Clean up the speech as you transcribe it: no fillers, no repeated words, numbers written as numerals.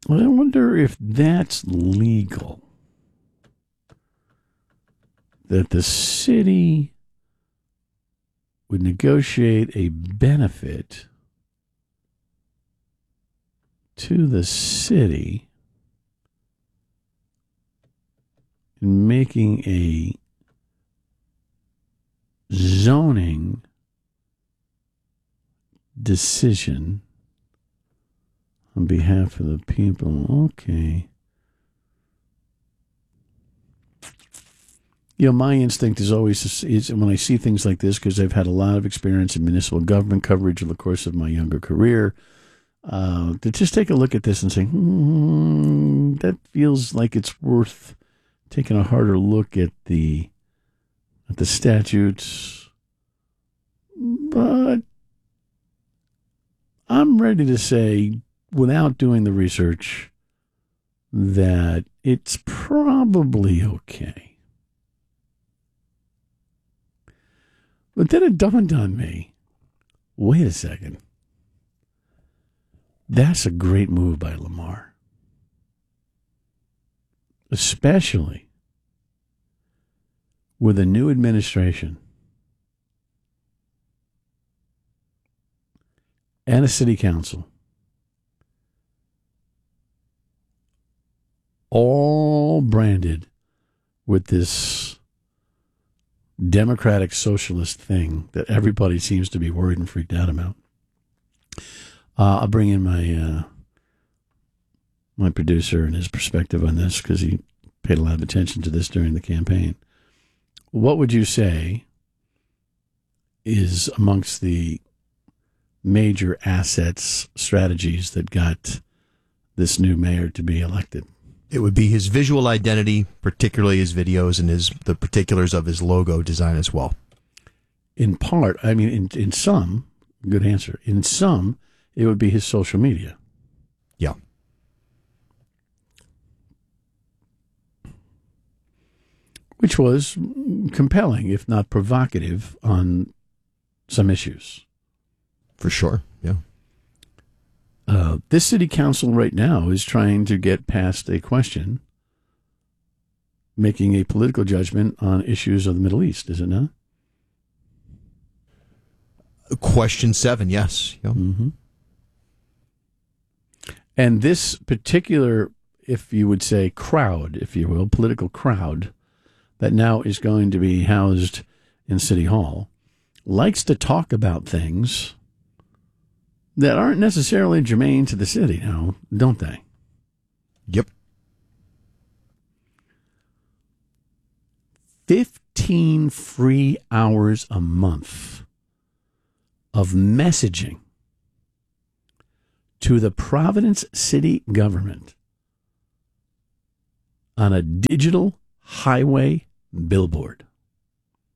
I wonder if that's legal. That the city would negotiate a benefit to the city in making a zoning decision on behalf of the people. Okay. My instinct is always is when I see things like this, because I've had a lot of experience in municipal government coverage in the course of my younger career, to just take a look at this and say, that feels like it's worth taking a harder look at the statutes. But I'm ready to say, without doing the research, that it's probably okay. But then it dawned on me, wait a second. That's a great move by Lamar. Especially with a new administration and a city council, all branded with this democratic socialist thing that everybody seems to be worried and freaked out about. I'll bring in my producer and his perspective on this, because he paid a lot of attention to this during the campaign. What would you say is amongst the major assets, strategies that got this new mayor to be elected? It would be his visual identity, particularly his videos and the particulars of his logo design as well. In part, I mean, in some, good answer. In some, it would be his social media. Yeah. Which was compelling, if not provocative, on some issues. For sure, yeah. This city council right now is trying to get past a question, making a political judgment on issues of the Middle East, is it not? Question 7, yes. Yep. Mm-hmm. And this particular, if you would say, crowd, if you will, political crowd, that now is going to be housed in City Hall, likes to talk about things that aren't necessarily germane to the city now, don't they? Yep. 15 free hours a month of messaging to the Providence city government on a digital highway billboard.